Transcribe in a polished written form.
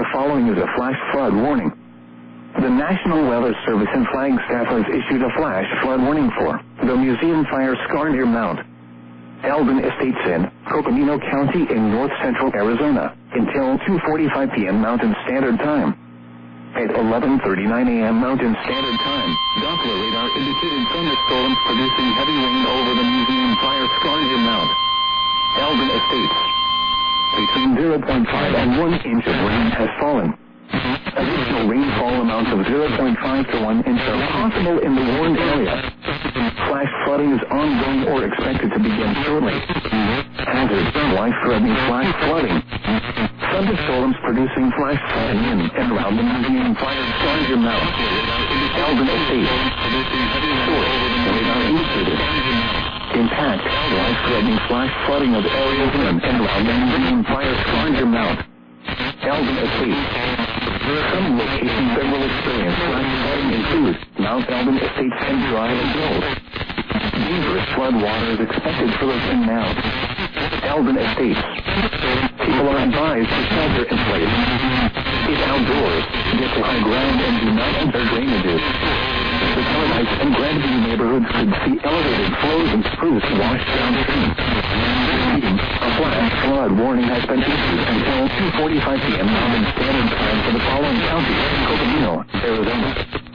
The following is a flash flood warning. The National Weather Service in Flagstaff has issued a flash flood warning for the Museum Fire Scar near Mount Eldon Estates in Coconino County in north central Arizona until 2:45 p.m. Mountain Standard Time. At 11:39 a.m. Mountain Standard Time, Doppler radar indicated thunderstorms producing heavy rain over the Museum Fire Scar near Mount Eldon Estates. Between 0.5 and 1 inch of rain has fallen. Additional rainfall amounts of 0.5 to 1 inch are possible in the warned area. Flash flooding is ongoing or expected to begin shortly. Hazard, life-threatening flash flooding. Thunderstorms producing flash flooding in and around the Museum Fire Scar near Mount Eldon Estates. Source, radar indicated. Impact, life-threatening flash flooding of areas in and around the Museum Fire Scar near Mount Eldon Estates. Some locations that will experience flash flooding include Mount Eldon Estates and Dry and Gold. Dangerous flood water is expected for those in Mount Eldon Estates. People are advised to shelter in place. Get outdoors, get to high ground, and do not enter drainages. The Paradise and Grandview neighborhoods could see elevated flows and spruce wash downstream. Repeating, a flash flood warning has been issued until 2:45 p.m. Mountain Standard Time for the following counties: Coconino, Arizona,